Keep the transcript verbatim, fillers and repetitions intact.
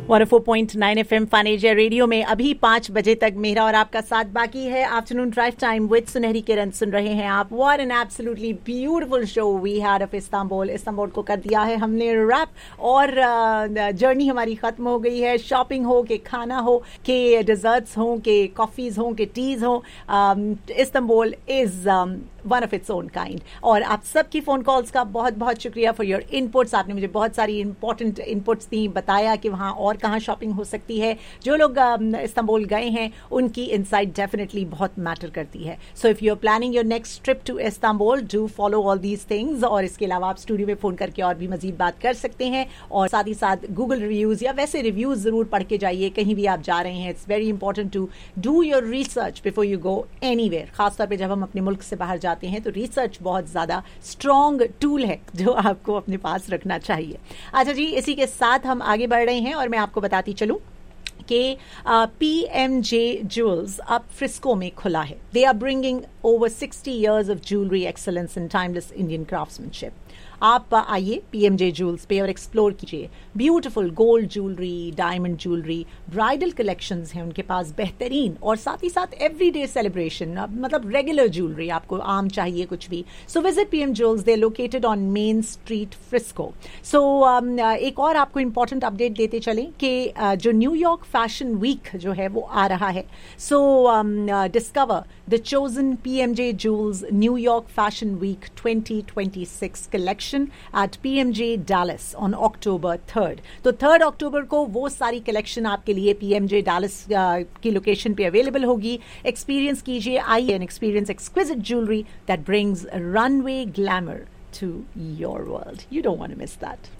One O four point nine F M fun Asia radio में अभी पांच बजे तक मेरा और आपका साथ बाकी है। आफ्टरनून ड्राइव टाइम विद सुनहरी किरण सुन रहे हैं आप। What an absolutely beautiful show we had of Istanbul. Istanbul को कर दिया है हमने रैप और जर्नी uh, हमारी खत्म हो गई है। शॉपिंग हो के खाना हो के डिजर्ट्स हो के कॉफीज हो के टीज हो, Istanbul is one of its own kind. और आप सबकी फोन कॉल्स का बहुत बहुत शुक्रिया फॉर योर इनपुट्स। आपने मुझे बहुत सारी इंपॉर्टेंट इनपुट्स दी, बताया कि वहाँ और कहाँ शॉपिंग हो सकती है। जो लोग इस्तांबुल गए हैं उनकी इनसाइट डेफिनेटली बहुत मैटर करती है। So if you are planning your next trip to Istanbul, do follow all these things. और इसके अलावा आप स्टूडियो में फोन करके और भी मजीद बात कर सकते हैं। और साथ ही साथ गूगल रिव्यूज या वैसे रिव्यूज जरूर पढ़ के जाइए कहीं भी आप जा रहे हैं। It's very important to do your research before you go anywhere. खासतौर पर जब हम अपने मुल्क से बाहर जाते हैं तो रिसर्च बहुत ज्यादा स्ट्रॉन्ग टूल है जो आपको अपने पास रखना चाहिए। अच्छा जी, इसी के साथ हम आगे बढ़ रहे हैं और मैं आपको बताती चलूं कि पी एम जे ज्वेल्स अब फ्रिस्को में खुला है। They are bringing over sixty years of jewellery excellence in timeless Indian craftsmanship. आप आइए पीएमजे ज्वेल्स पे और एक्सप्लोर कीजिए। Beautiful gold jewellery, diamond jewellery, bridal collections हैं उनके पास बेहतरीन, और साथ ही साथ एवरीडे सेलिब्रेशन, मतलब रेगुलर ज्वेलरी, आपको आम चाहिए कुछ भी। So visit PM jewels, they located on main street Frisco. सो एक और आपको इंपॉर्टेंट अपडेट देते चलें कि uh, जो न्यूयॉर्क फैशन वीक जो है वो आ रहा है। सो discover the chosen पीएमजे jewels New York fashion week twenty twenty six collection at P M J Dallas on October third। तो थर्ड अक्टूबर को वो सारी कलेक्शन आपके लिए P M J Dallas uh, की लोकेशन पे अवेलेबल होगी। एक्सपीरियंस कीजिए, आइए and experience exquisite jewellery that brings runway glamour to your world. You don't want to miss that.